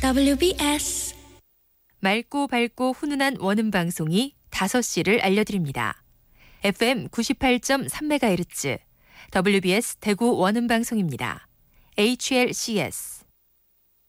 WBS 맑고 밝고 훈훈한 원음 방송이 5시를 알려드립니다. FM 98.3MHz WBS 대구 원음 방송입니다. HLCS